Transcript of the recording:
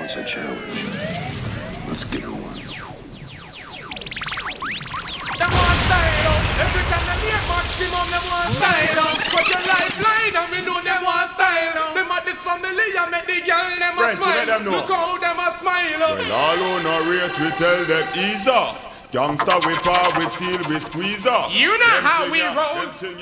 wants a challenge. Let's give her one. Them want style up. Every time they make maximum, them want style up. But your lifeline and we know them want style up. Them at this family and make the girl them a smile. Look how them a smile up. Well, all who no rate we tell them ease off. Youngster we power, we steal, we squeeze off. You know how we roll.